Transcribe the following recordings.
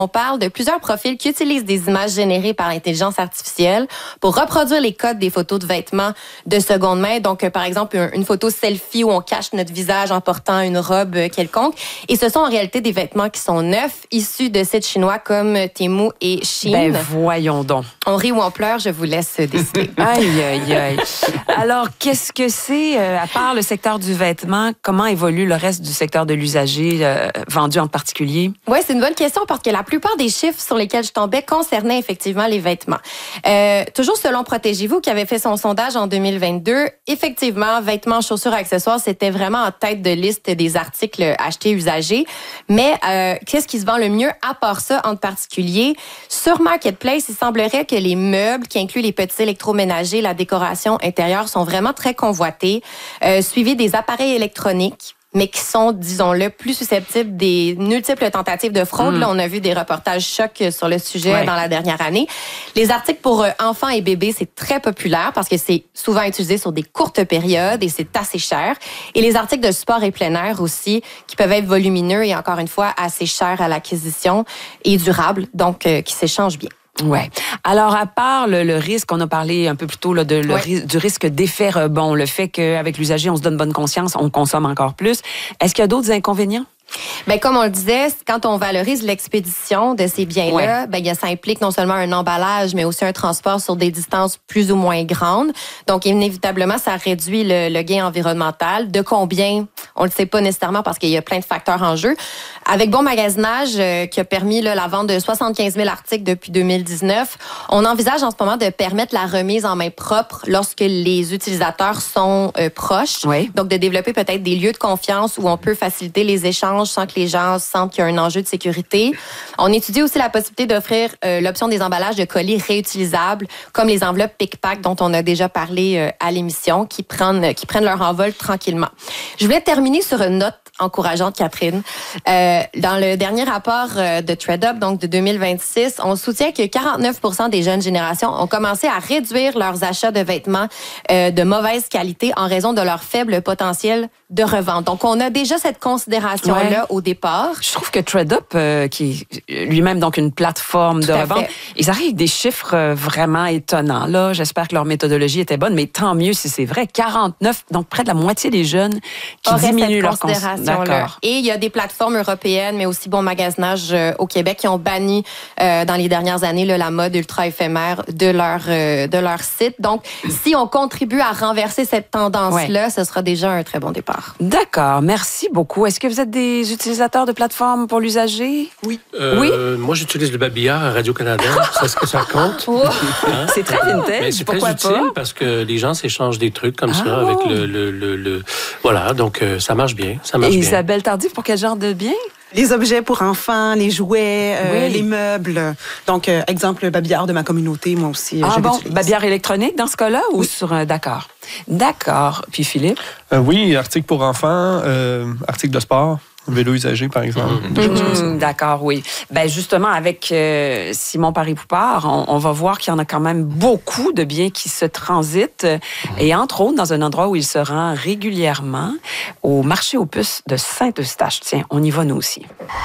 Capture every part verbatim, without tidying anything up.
On parle de plusieurs profils qui utilisent des images générées par l'intelligence artificielle pour reproduire les codes des photos de vêtements de seconde main. Donc, par exemple, une photo selfie où on cache notre visage en portant une robe quelconque. Et ce sont en réalité des vêtements qui sont neufs, issus de sites chinois comme Temu et Shein. Ben voyons donc. On rit ou on pleure, je vous laisse décider. Aïe, aïe, aïe. Alors, qu'est-ce que c'est, euh, à part le secteur du vêtement, comment évolue le reste du secteur de l'usager, euh, vendu en particulier? Oui, c'est une bonne question parce que la plupart des chiffres sur lesquels je tombais concernaient effectivement les vêtements. Euh, toujours selon Protégez-vous, qui avait fait son sondage en deux mille vingt-deux, effectivement, vêtements, chaussures, accessoires, c'était vraiment en tête de liste des articles achetés usagés. Mais euh, qu'est-ce qui se vend le mieux à part ça en particulier? Sur Marketplace, il semblerait que les meubles, qui incluent les petits électroménagers, la décoration intérieure, sont vraiment très convoités, euh, suivis des appareils électroniques, mais qui sont, disons-le, plus susceptibles des multiples tentatives de fraude. Mm. Là, on a vu des reportages chocs sur le sujet ouais. dans la dernière année. Les articles pour enfants et bébés, c'est très populaire parce que c'est souvent utilisé sur des courtes périodes et c'est assez cher. Et les articles de sport et plein air aussi, qui peuvent être volumineux et encore une fois assez chers à l'acquisition et durables, donc euh, qui s'échangent bien. Ouais. Alors, à part le, le risque, on a parlé un peu plus tôt là, de, le, ouais. du risque d'effet rebond, le fait qu'avec l'usager, on se donne bonne conscience, on consomme encore plus. Est-ce qu'il y a d'autres inconvénients? Ben comme on le disait, quand on valorise l'expédition de ces biens-là, ouais. ben ça implique non seulement un emballage, mais aussi un transport sur des distances plus ou moins grandes. Donc, inévitablement, ça réduit le, le gain environnemental. De combien? On le sait pas nécessairement parce qu'il y a plein de facteurs en jeu. Avec Bon Magasinage, euh, qui a permis là, la vente de soixante-quinze mille articles depuis deux mille dix-neuf, on envisage en ce moment de permettre la remise en main propre lorsque les utilisateurs sont euh, proches. Oui. Donc, de développer peut-être des lieux de confiance où on peut faciliter les échanges sans que les gens sentent qu'il y a un enjeu de sécurité. On étudie aussi la possibilité d'offrir euh, l'option des emballages de colis réutilisables, comme les enveloppes pick-pack dont on a déjà parlé euh, à l'émission, qui prennent, qui prennent leur envol tranquillement. Je voulais terminer sur une note encourageante, Catherine. Euh, dans le dernier rapport euh, de ThredUp, donc de deux mille vingt-six, on soutient que quarante-neuf pour cent des jeunes générations ont commencé à réduire leurs achats de vêtements euh, de mauvaise qualité en raison de leur faible potentiel de revente. Donc, on a déjà cette considération-là ouais. au départ. Je trouve que ThredUp, euh, qui est lui-même donc une plateforme Tout de revente, ils arrivent avec des chiffres euh, vraiment étonnants. Là, j'espère que leur méthodologie était bonne, mais tant mieux si c'est vrai. quarante-neuf, donc près de la moitié des jeunes qui Aurait diminuent leur considération. D'accord. Et il y a des plateformes européennes, mais aussi Bon Magasinage euh, au Québec, qui ont banni euh, dans les dernières années là, la mode ultra éphémère de leur euh, de leur site. Donc, si on contribue à renverser cette tendance-là, ouais. ce sera déjà un très bon départ. D'accord, merci beaucoup. Est-ce que vous êtes des utilisateurs de plateformes pour l'usager? Oui. Euh, oui. Moi, j'utilise le babillard à Radio-Canada. Est-ce que ça compte? Oh. Hein? C'est très vintage. Mais c'est Pourquoi très utile pas? parce que les gens s'échangent des trucs comme ah, ça oh. avec le, le, le, le... Voilà, donc euh, ça marche bien. Ça marche Et bien. Isabelle Tardif, pour quel genre de bien? Les objets pour enfants, les jouets, euh, oui. les meubles. Donc, euh, exemple, le babillard de ma communauté, moi aussi. Ah je bon, l'utilise. Babillard électronique dans ce cas-là ou oui. sur un... D'accord. D'accord. Puis Philippe? Euh, oui, article pour enfants, euh, article de sport. Vélo usagé, par exemple. Mmh, mmh, d'accord, oui. Ben justement, avec euh, Simon Paris-Poupard, on, on va voir qu'il y en a quand même beaucoup de biens qui se transitent, mmh. et entre autres, dans un endroit où il se rend régulièrement, au marché aux puces de Saint-Eustache. Tiens, on y va nous aussi.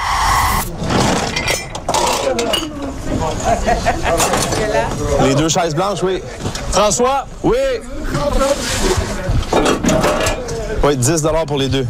Les deux chaises blanches, oui. François? Oui. Oui, dix dollars pour les deux.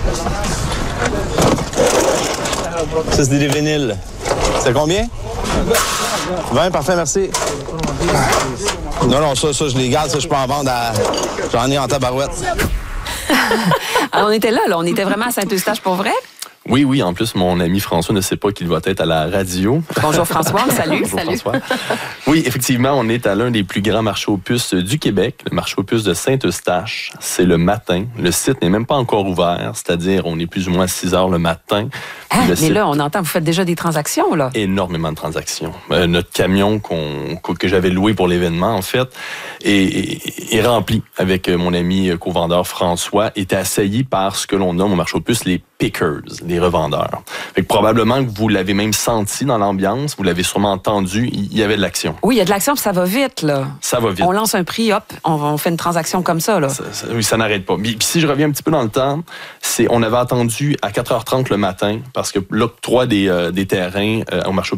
Ça, c'est des vinyles. C'est combien? vingt, parfait, merci. Non, non, ça, ça, je les garde, ça, je peux en vendre à... J'en ai en tabarouette. Alors, on était là, là, on était vraiment à Saint-Eustache pour vrai? Oui, oui. En plus, mon ami François ne sait pas qu'il va être à la radio. Bonjour François, salut. Bonjour salut. François. Oui, effectivement, on est à l'un des plus grands marchés aux puces du Québec, le marché aux puces de Saint-Eustache. C'est le matin. Le site n'est même pas encore ouvert, c'est-à-dire on est plus ou moins à six heures le matin. Ah, le mais site... là, on entend, vous faites déjà des transactions, là? Énormément de transactions. Euh, notre camion qu'on, que j'avais loué pour l'événement, en fait, est, est, est rempli avec mon ami co-vendeur François, est assailli par ce que l'on nomme au marché aux puces les pickers, les des revendeurs. Fait que probablement que vous l'avez même senti dans l'ambiance, vous l'avez sûrement entendu, il y avait de l'action. Oui, il y a de l'action, puis ça va vite, là. Ça va vite. On lance un prix, hop, on, on fait une transaction comme ça, là. Ça, ça, oui, ça n'arrête pas. Puis, puis si je reviens un petit peu dans le temps, c'est on avait attendu à quatre heures trente le matin parce que l'octroi des, euh, des terrains euh, au marché